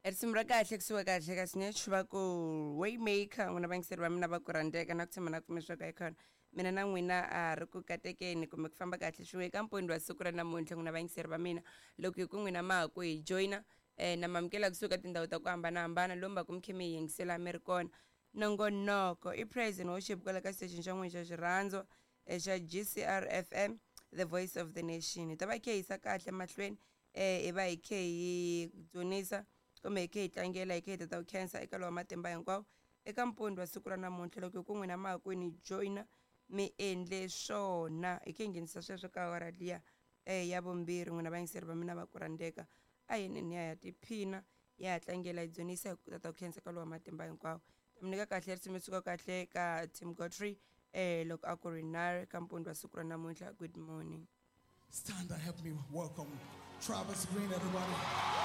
Erisumra kahle kusuka kahle kasinetshuva ku Waymaker n'wina vangiseri va mina va ku rhandeka na ku tshama na ku kumexaka ekhona mina na n'wina a ri ku katekeni kumbe ku famba kahle xin'we eka mponi wa siku ra namuntlha n'wina vangiseri va mina loko hi ku n'wina ma ha ku hi joyina na mamukela kusuka tindhawu ta ku hambanahambana lomba ku mi khe mi yingisela mi ri kona nongonoko i praise and worship kwala ka station xa n'wina xa xirhandzu xa GCR FM the voice of the nation ta va khe hisa kahle mahlweni hi va hi khe hi dzunisa kumbe hi khe hi tlangela hi khe hi tata cancer eka lowa matimba hinkwawo eka mpundwa siku ra namuntlha loko hi ku n'wina ma ha ku ni joyina mi endle swona hi khe nghenisa sweswo ka hora liya ya vumbirhi n'wina vayingiseri va mina va ku rhandzeka a hi nini ya tiphina ya ha tlangela hi dzunisa hi tata cancer ka lowa matimba hinkwawo ta mi nyika kahle risimu suka kahle ka Tim Godfrey loko a ku ri na ka mpundwa siku ra namuntlha good morning. Stand and help me welcome Travis Green, everybody.